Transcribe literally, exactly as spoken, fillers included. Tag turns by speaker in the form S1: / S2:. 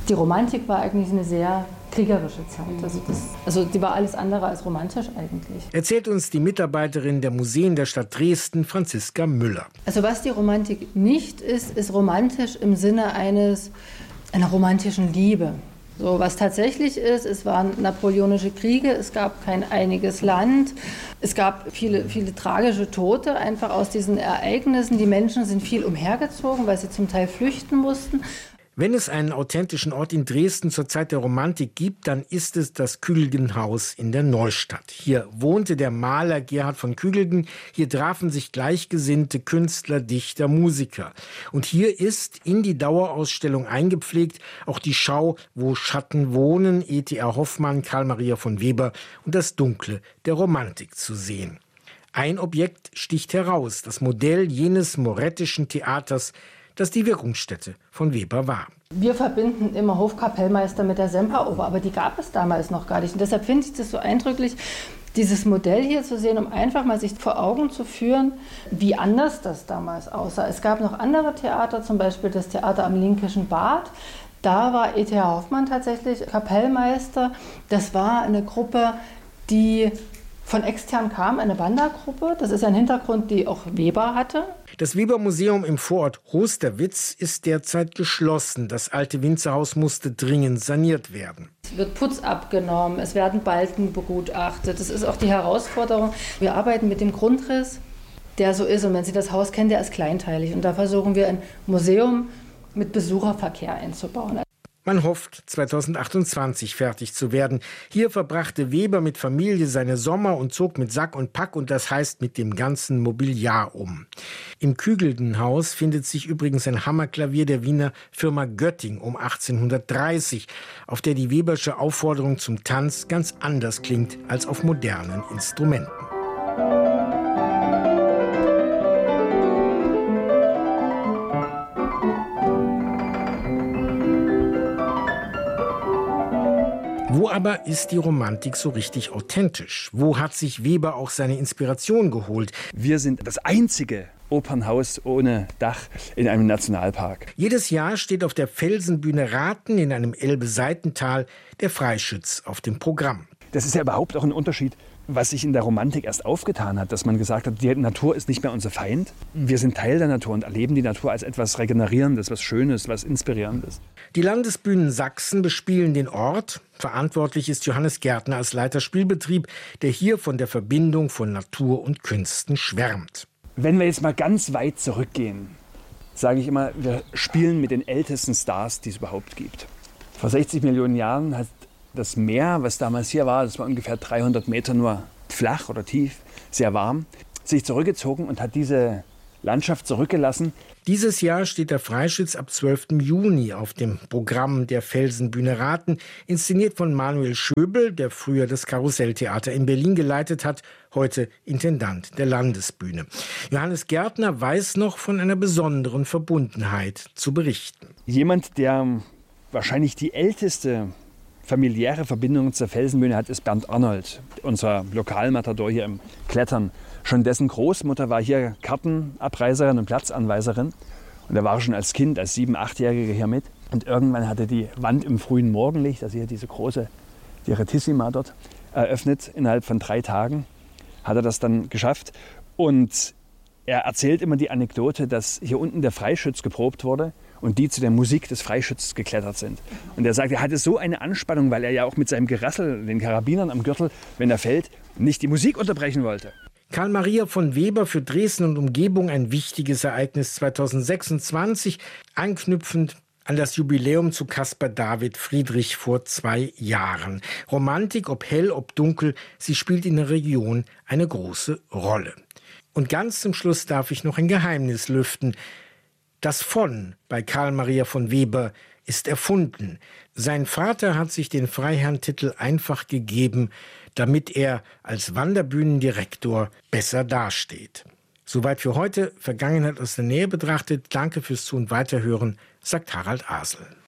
S1: Die Romantik war eigentlich eine sehr kriegerische Zeit. Also, das, also die war alles andere als romantisch eigentlich.
S2: Erzählt uns die Mitarbeiterin der Museen der Stadt Dresden, Franziska Müller.
S1: Also was die Romantik nicht ist, ist romantisch im Sinne eines, einer romantischen Liebe. So, was tatsächlich ist, es waren napoleonische Kriege, es gab kein einiges Land, es gab viele, viele tragische Tote einfach aus diesen Ereignissen. Die Menschen sind viel umhergezogen, weil sie zum Teil flüchten mussten.
S2: Wenn es einen authentischen Ort in Dresden zur Zeit der Romantik gibt, dann ist es das Kügelgen-Haus in der Neustadt. Hier wohnte der Maler Gerhard von Kügelgen, hier trafen sich gleichgesinnte Künstler, Dichter, Musiker. Und hier ist in die Dauerausstellung eingepflegt auch die Schau Wo Schatten wohnen, E T R Hoffmann, Karl Maria von Weber und das Dunkle der Romantik zu sehen. Ein Objekt sticht heraus, das Modell jenes morettischen Theaters, das die Wirkungsstätte von Weber war.
S1: Wir verbinden immer Hofkapellmeister mit der Semperoper, aber die gab es damals noch gar nicht. Und deshalb finde ich das so eindrücklich, dieses Modell hier zu sehen, um einfach mal sich vor Augen zu führen, wie anders das damals aussah. Es gab noch andere Theater, zum Beispiel das Theater am Linkischen Bad. Da war E T H Hoffmann tatsächlich Kapellmeister. Das war eine Gruppe, die von extern kam, eine Wandergruppe. Das ist ein Hintergrund, die auch Weber hatte.
S2: Das Weber-Museum im Vorort Hosterwitz ist derzeit geschlossen. Das alte Winzerhaus musste dringend saniert werden.
S1: Es wird Putz abgenommen, es werden Balken begutachtet. Das ist auch die Herausforderung. Wir arbeiten mit dem Grundriss, der so ist. Und wenn Sie das Haus kennen, der ist kleinteilig. Und da versuchen wir ein Museum mit Besucherverkehr einzubauen.
S2: Man hofft, zweitausendachtundzwanzig fertig zu werden. Hier verbrachte Weber mit Familie seine Sommer und zog mit Sack und Pack, und das heißt mit dem ganzen Mobiliar um. Im Kügelgen-Haus findet sich übrigens ein Hammerklavier der Wiener Firma Götting um achtzehnhundertdreißig, auf der die Webersche Aufforderung zum Tanz ganz anders klingt als auf modernen Instrumenten. Wo aber ist die Romantik so richtig authentisch? Wo hat sich Weber auch seine Inspiration geholt?
S3: Wir sind das einzige Opernhaus ohne Dach in einem Nationalpark.
S2: Jedes Jahr steht auf der Felsenbühne Rathen in einem Elbe-Seitental der Freischütz auf dem Programm.
S3: Das ist ja überhaupt auch ein Unterschied, was sich in der Romantik erst aufgetan hat, dass man gesagt hat, die Natur ist nicht mehr unser Feind. Wir sind Teil der Natur und erleben die Natur als etwas Regenerierendes, was Schönes, was Inspirierendes.
S2: Die Landesbühnen Sachsen bespielen den Ort. Verantwortlich ist Johannes Gärtner als Leiter Spielbetrieb, der hier von der Verbindung von Natur und Künsten schwärmt.
S3: Wenn wir jetzt mal ganz weit zurückgehen, sage ich immer, wir spielen mit den ältesten Stars, die es überhaupt gibt. Vor sechzig Millionen Jahren hat das Meer, was damals hier war, das war ungefähr dreihundert Meter nur flach oder tief, sehr warm, sich zurückgezogen und hat diese Landschaft zurückgelassen.
S2: Dieses Jahr steht der Freischütz ab zwölften Juni auf dem Programm der Felsenbühne Rathen, inszeniert von Manuel Schöbel, der früher das Karusselltheater in Berlin geleitet hat, heute Intendant der Landesbühne. Johannes Gärtner weiß noch von einer besonderen Verbundenheit zu berichten.
S3: Jemand, der wahrscheinlich die älteste familiäre Verbindung zur Felsenbühne hat, ist Bernd Arnold, unser Lokalmatador hier im Klettern. Schon dessen Großmutter war hier Kartenabreiserin und Platzanweiserin. Und er war schon als Kind, als sieben-, achtjähriger hier mit. Und irgendwann hatte die Wand im frühen Morgenlicht, also hier diese große Direttissima dort, eröffnet. Innerhalb von drei Tagen hat er das dann geschafft. Und er erzählt immer die Anekdote, dass hier unten der Freischütz geprobt wurde und die zu der Musik des Freischützes geklettert sind. Und er sagt, er hatte so eine Anspannung, weil er ja auch mit seinem Gerassel, den Karabinern am Gürtel, wenn er fällt, nicht die Musik unterbrechen wollte.
S2: Karl Maria von Weber für Dresden und Umgebung ein wichtiges Ereignis zweitausendsechsundzwanzig, anknüpfend an das Jubiläum zu Caspar David Friedrich vor zwei Jahren. Romantik, ob hell, ob dunkel, sie spielt in der Region eine große Rolle. Und ganz zum Schluss darf ich noch ein Geheimnis lüften. Das von bei Karl Maria von Weber ist erfunden. Sein Vater hat sich den Freiherrentitel einfach gegeben, damit er als Wanderbühnendirektor besser dasteht. Soweit für heute. Vergangenheit aus der Nähe betrachtet. Danke fürs Zu- und Weiterhören, sagt Harald Asel.